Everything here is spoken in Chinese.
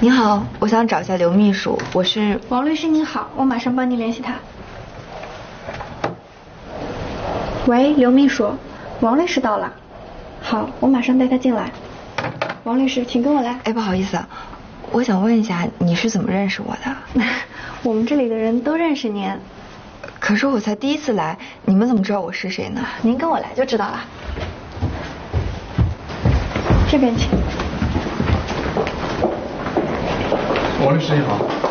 您好，我想找一下刘秘书，我是王律师。您好，我马上帮您联系他。喂，刘秘书，王律师到了。好，我马上带他进来。王律师，请跟我来。 哎，不好意思啊，我想问一下，你是怎么认识我的？ 我们这里的人都认识您。 可是我才第一次来，你们怎么知道我是谁呢？ 您跟我来就知道了。这边请。 王律师你好。